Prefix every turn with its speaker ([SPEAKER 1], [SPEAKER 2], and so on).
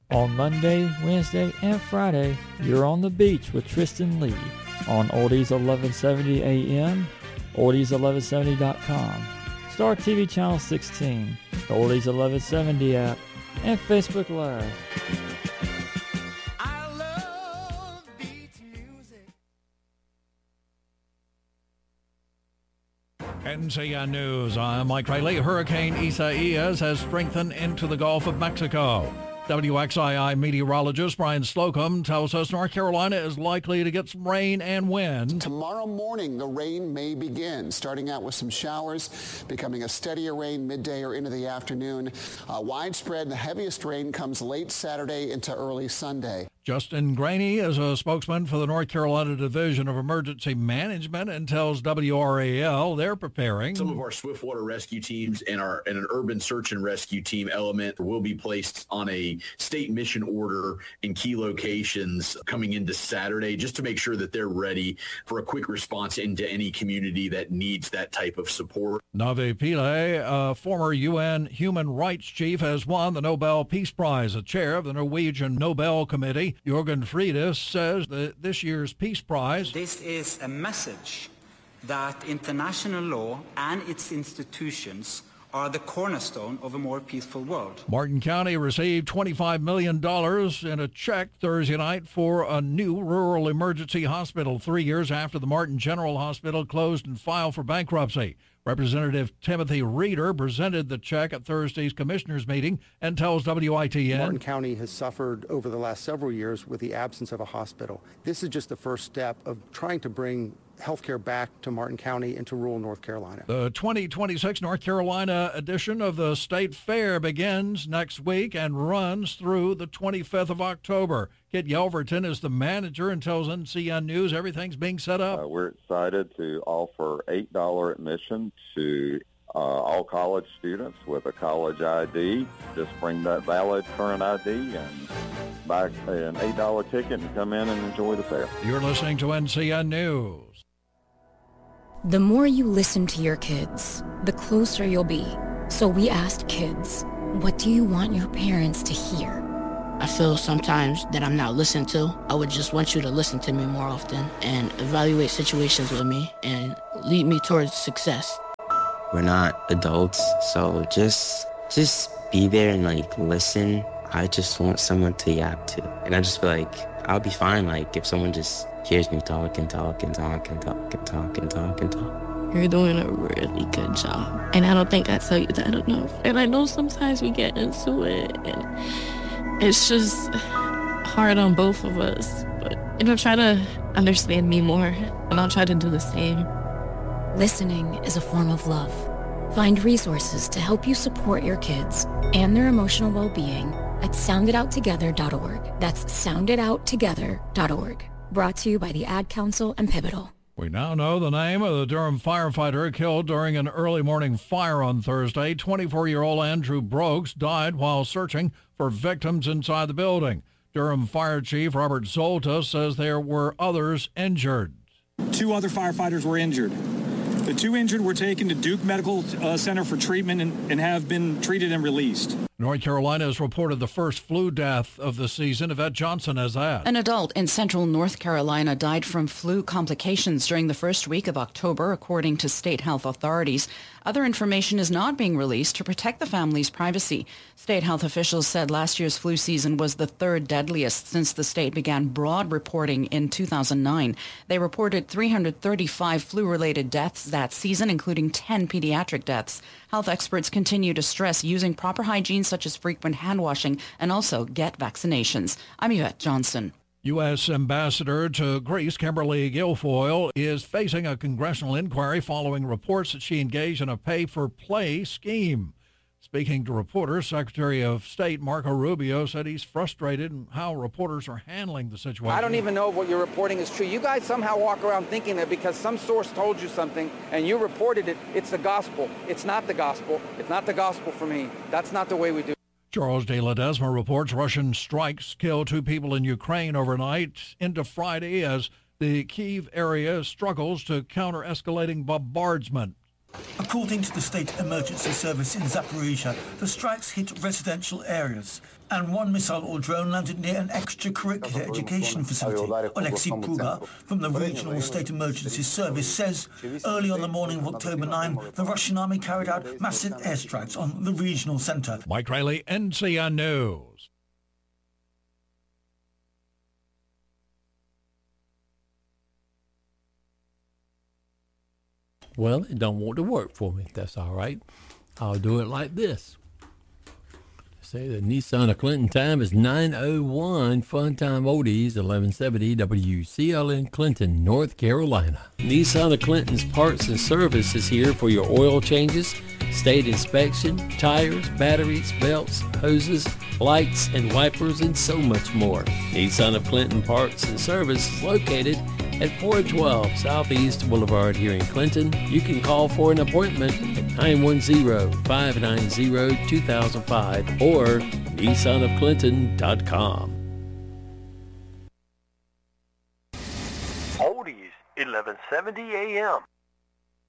[SPEAKER 1] On Monday, Wednesday, and Friday, you're on the beach with Tristan Lee on Oldies 1170 AM, oldies1170.com, Star TV Channel 16, the Oldies 1170 app, and Facebook Live.
[SPEAKER 2] I love beach music.
[SPEAKER 3] NCN News, I'm Mike Riley. Hurricane Isaias has strengthened into the Gulf of Mexico. WXII meteorologist Brian Slocum tells us North Carolina is likely to get some rain and wind.
[SPEAKER 4] Tomorrow morning, the rain may begin, starting out with some showers, becoming a steadier rain midday or into the afternoon. Widespread, the heaviest rain comes late Saturday into early Sunday.
[SPEAKER 3] Justin Graney is a spokesman for the North Carolina Division of Emergency Management and tells WRAL they're preparing.
[SPEAKER 5] Some of our swiftwater rescue teams and an urban search and rescue team element will be placed on a state mission order in key locations coming into Saturday, just to make sure that they're ready for a quick response into any community that needs that type of support.
[SPEAKER 3] Navi Pillay, a former UN human rights chief, has won the Nobel Peace Prize. The chair of the Norwegian Nobel Committee, Jørgen Friedis, says that this year's Peace Prize,
[SPEAKER 6] this is a message that international law and its institutions are the cornerstone of a more peaceful world.
[SPEAKER 3] Martin County received $25 million in a check Thursday night for a new rural emergency hospital 3 years after the Martin General Hospital closed and filed for bankruptcy. Representative Timothy Reeder presented the check at Thursday's commissioners meeting and tells WITN.
[SPEAKER 7] Martin County has suffered over the last several years with the absence of a hospital. This is just the first step of trying to bring healthcare back to Martin County and to rural North Carolina.
[SPEAKER 3] The 2026 North Carolina edition of the State Fair begins next week and runs through the 25th of October. Kit Yelverton is the manager and tells NCN News everything's being set up.
[SPEAKER 8] We're excited to offer $8 admission to all college students with a college ID. Just bring that valid current ID and buy an $8 ticket and come in and enjoy the fair.
[SPEAKER 3] You're listening to NCN News.
[SPEAKER 9] The more you listen to your kids, the closer you'll be. So we asked kids, what do you want your parents to hear?
[SPEAKER 10] I feel sometimes that I'm not listened to. I would just want you to listen to me more often and evaluate situations with me and lead me towards success.
[SPEAKER 11] We're not adults, so just be there and listen. I just want someone to yap to. And I just feel like I'll be fine if someone just hears me talk and talk and talk and talk and talk and talk and talk.
[SPEAKER 10] You're doing a really good job. And I don't think I tell you that enough. And I know sometimes we get into it and it's just hard on both of us. But try to understand me more and I'll try to do the same.
[SPEAKER 9] Listening is a form of love. Find resources to help you support your kids and their emotional well-being at sounditouttogether.org. That's sounditouttogether.org. Brought to you by the Ad Council and Pivotal.
[SPEAKER 3] We now know the name of the Durham firefighter killed during an early morning fire on Thursday. 24-year-old Andrew Brooks died while searching for victims inside the building. Durham Fire Chief Robert Zolta says there were others injured.
[SPEAKER 12] 2 other firefighters were injured. The 2 injured were taken to Duke Medical Center for treatment and have been treated and released.
[SPEAKER 3] North Carolina has reported the first flu death of the season. Yvette Johnson has that.
[SPEAKER 13] An adult in central North Carolina died from flu complications during the first week of October, according to state health authorities. Other information is not being released to protect the family's privacy. State health officials said last year's flu season was the 3rd deadliest since the state began broad reporting in 2009. They reported 335 flu-related deaths that season, including 10 pediatric deaths. Health experts continue to stress using proper hygiene such as frequent hand washing and also get vaccinations. I'm Yvette Johnson.
[SPEAKER 3] U.S. Ambassador to Greece, Kimberly Guilfoyle, is facing a congressional inquiry following reports that she engaged in a pay-for-play scheme. Speaking to reporters, Secretary of State Marco Rubio said he's frustrated in how reporters are handling the situation.
[SPEAKER 14] I don't even know if what you're reporting is true. You guys somehow walk around thinking that because some source told you something and you reported it, it's the gospel. It's not the gospel. It's not the gospel for me. That's not the way we do it.
[SPEAKER 3] Charles de Ledesma reports Russian strikes killed 2 people in Ukraine overnight into Friday as the Kyiv area struggles to counter escalating bombardment.
[SPEAKER 15] According to the State Emergency Service in Zaporizhia, the strikes hit residential areas, and one missile or drone landed near an extracurricular education facility. Alexei Pruga from the Regional State Emergency Service says early on the morning of October 9, the Russian army carried out massive airstrikes on the regional center.
[SPEAKER 3] Mike Riley, NCN News.
[SPEAKER 16] Well, it don't want to work for me. That's all right. I'll do it like this. Say the Nissan of Clinton time is 9:01. Fun Time Oldies, 1170 WCLN Clinton, North Carolina. Nissan of Clinton's Parts and Service is here for your oil changes, state inspection, tires, batteries, belts, hoses, lights, and wipers, and so much more. Nissan of Clinton Parts and Service is located at 412 Southeast Boulevard here in Clinton. You can call for an appointment at 910-590-2005 or nissanofclinton.com.
[SPEAKER 17] Oldies, 1170 AM.